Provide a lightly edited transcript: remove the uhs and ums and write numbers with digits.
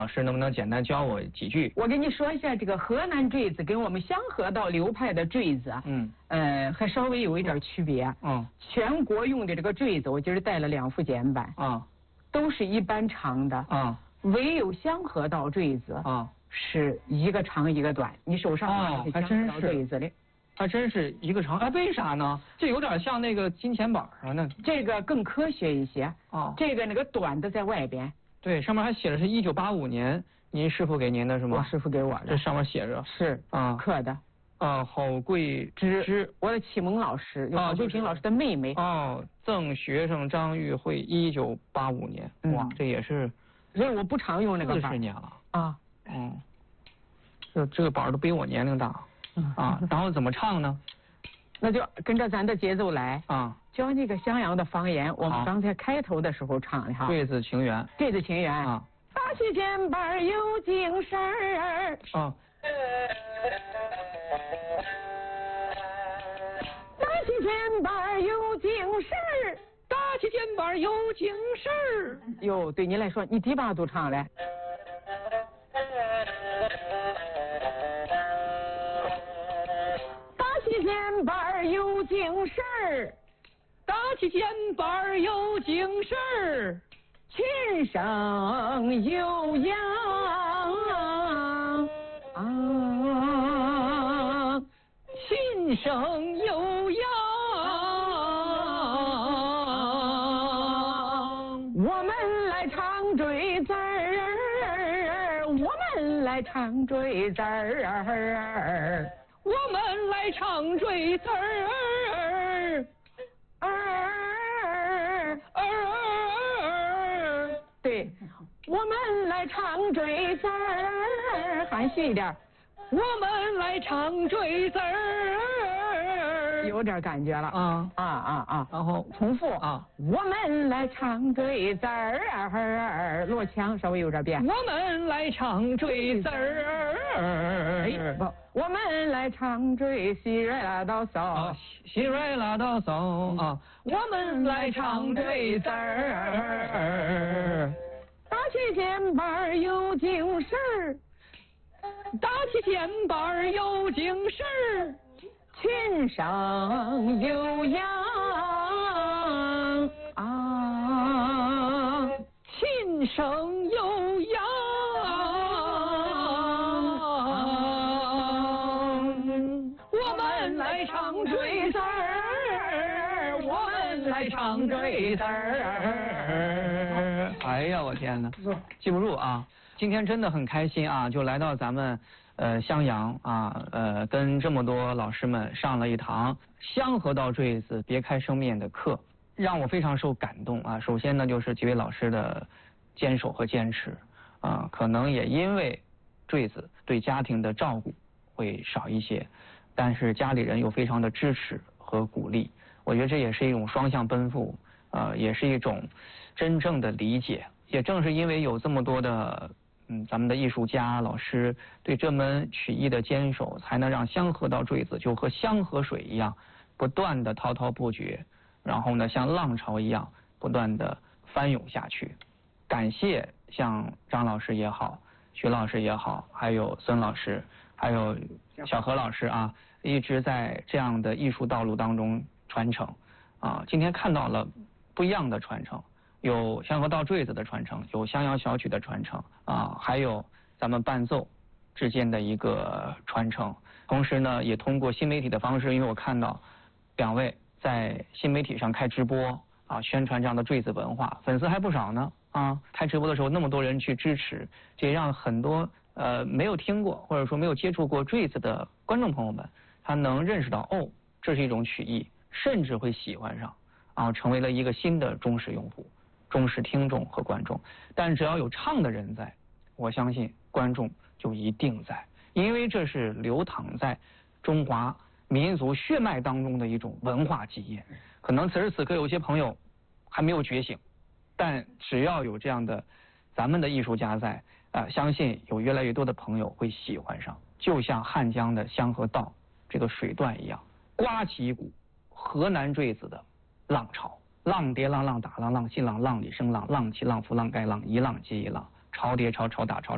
老师能不能简单教我几句？ 我跟你说一下这个河南坠子跟我们香河道流派的坠子啊，还稍微有一点区别。全国用的这个坠子，我今儿带了2副简版。都是一般长的。唯有香河道坠子是一个长一个短。你手上拿的是香河道坠子的。 还真是一个长，哎，为啥呢？这有点像那个金钱板啊，那这个更科学一些。这个那个短的在外边。对， 上面还写的是1985年，您师傅给您的是吗？ 我师傅给我的。 这上面写着是刻的。郝桂芝， 我的启蒙老师，郝桂平老师的妹妹。 赠学生张玉慧，1985年。哇，这也是。 所以我不常用那个板。40年了。这个板都比我年龄大。然后怎么唱呢？ 那就跟着咱的节奏来。教那个襄阳的方言，我们刚才开头的时候唱的哈。 坠子情缘。 坠子情缘。打起肩膀有精神儿。打起肩膀有精神儿。 打起肩膀有精神儿。 哟，对你来说，你第8度唱来。肩膀有精神儿， 打起肩膀有精神儿， 琴声悠扬琴声悠扬。 我们来唱坠子儿，我们来唱坠子儿。 我们来唱坠子儿， 对，我们来唱坠子儿，含蓄一点。 我们来唱坠子儿， 有点感觉了。 然后重复。我们来唱坠子儿，落腔稍微有点变。 我们来唱坠子儿， 我们来唱坠喜瑞拉到骚， 喜瑞拉到骚我们来唱坠子儿， 打起肩膀有精神儿。 打起肩膀有精神儿， 琴声悠扬琴声悠扬。我们来唱坠子儿，我们来唱坠子儿。哎呀，我天哪，记不住啊！今天真的很开心啊，就来到咱们襄阳啊，跟这么多老师们上了一堂香河道坠子别开生面的课，让我非常受感动啊。首先呢，就是几位老师的坚守和坚持啊，可能也因为坠子对家庭的照顾会少一些，但是家里人又非常的支持和鼓励，我觉得这也是一种双向奔赴，也是一种真正的理解。也正是因为有这么多的咱们的艺术家老师对这门曲艺的坚守，才能让香河道坠子就和香河水一样，不断的滔滔不绝，然后呢像浪潮一样不断的翻涌下去。感谢像张老师也好，徐老师也好，还有孙老师，还有小何老师啊，一直在这样的艺术道路当中传承啊。今天看到了不一样的传承。有香河道坠子的传承，有襄阳小曲的传承啊，还有咱们伴奏之间的一个传承。同时呢，也通过新媒体的方式，因为我看到2位在新媒体上开直播啊，宣传这样的坠子文化，粉丝还不少呢啊。开直播的时候那么多人去支持，这也让很多没有听过或者说没有接触过坠子的观众朋友们，他能认识到这是一种曲艺，甚至会喜欢上啊，成为了一个新的忠实用户。忠实听众和观众，但只要有唱的人在，我相信观众就一定在，因为这是流淌在中华民族血脉当中的一种文化基业。可能此时此刻有些朋友还没有觉醒，但只要有这样的咱们的艺术家在，相信有越来越多的朋友会喜欢上，就像汉江的香河道这个水段一样，刮起一股河南坠子的浪潮。浪叠浪，浪打浪，浪新浪，浪里生浪，浪起浪伏浪盖浪，一浪接一浪，潮叠潮，潮打潮。